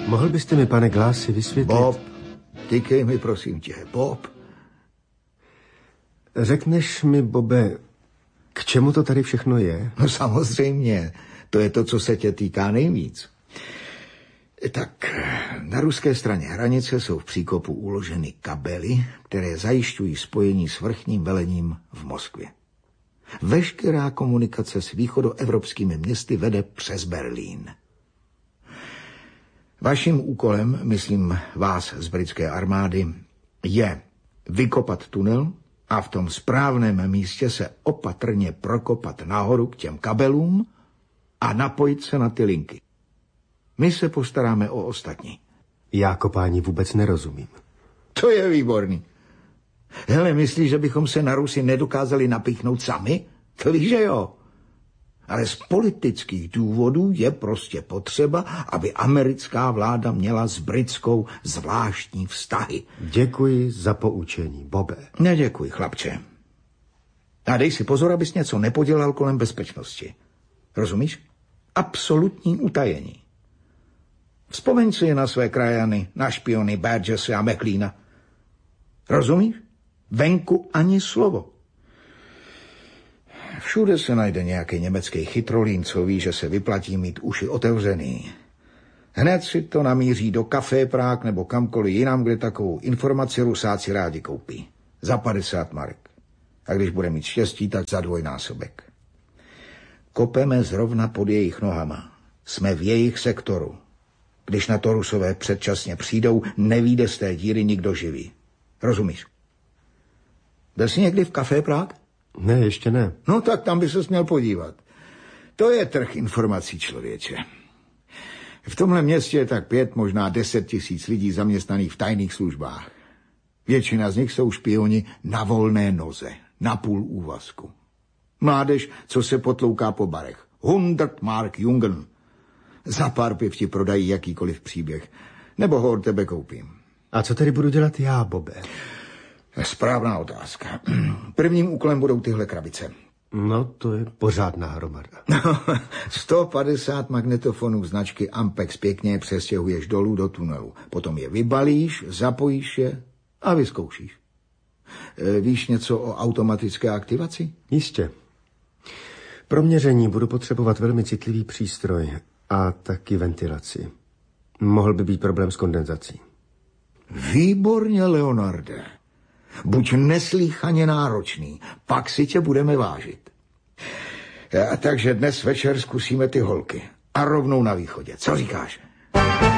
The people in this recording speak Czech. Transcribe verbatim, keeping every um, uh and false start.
Mohl byste mi, pane Glassi, vysvětlit... Bob, tykej mi, prosím tě, Bob. Řekneš mi, Bobe, k čemu to tady všechno je? No samozřejmě, to je to, co se tě týká nejvíc. Tak, na ruské straně hranice jsou v příkopu uloženy kabely, které zajišťují spojení s vrchním velením v Moskvě. Veškerá komunikace s východoevropskými městy vede přes Berlín. Vaším úkolem, myslím vás z britské armády, je vykopat tunel a v tom správném místě se opatrně prokopat nahoru k těm kabelům a napojit se na ty linky. My se postaráme o ostatní. Já kopání vůbec nerozumím. To je výborný. Hele, myslíš, že bychom se na Rusy nedokázali napíchnout sami? To víš, že jo. Ale z politických důvodů je prostě potřeba, aby americká vláda měla s britskou zvláštní vztahy. Děkuji za poučení, Bobe. Neděkuji, chlapče. A dej si pozor, abys něco nepodělal kolem bezpečnosti. Rozumíš? Absolutní utajení. Vzpomeň si na své krajany, na špiony Burgesse a McLeana. Rozumíš? Venku ani slovo. Všude se najde nějaký německý chytrolín, co ví, že se vyplatí mít uši otevřený. Hned si to namíří do Café Prague nebo kamkoliv jinam, kde takovou informaci Rusáci rádi koupí. Za padesát marek. A když bude mít štěstí, tak za dvojnásobek. Kopeme zrovna pod jejich nohama. Jsme v jejich sektoru. Když na to Rusové předčasně přijdou, nevyjde z té díry nikdo živý. Rozumíš? Byl jsi někdy v Café Prague? Ne, ještě ne. No tak tam by ses měl podívat. To je trh informací, člověče. V tomhle městě je tak pět, možná deset tisíc lidí zaměstnaných v tajných službách. Většina z nich jsou špioni na volné noze, na půl úvazku. Mládež, co se potlouká po barech. Hundert Mark Jungen. Za pár piv ti prodají jakýkoliv příběh. Nebo ho od tebe koupím. A co tedy budu dělat já, Bobe? Správná otázka. Prvním úkolem budou tyhle krabice. No, to je pořádná hromada. sto padesát magnetofonů značky Ampex pěkně přestěhuješ dolů do tunelu. Potom je vybalíš, zapojíš je a vyzkoušíš. E, víš něco o automatické aktivaci? Jistě. Pro měření budu potřebovat velmi citlivý přístroj a taky ventilaci. Mohl by být problém s kondenzací. Výborně, Leonarde. Buď neslýchaně náročný, pak si tě budeme vážit. A takže dnes večer zkusíme ty holky. A rovnou na východě. Co říkáš?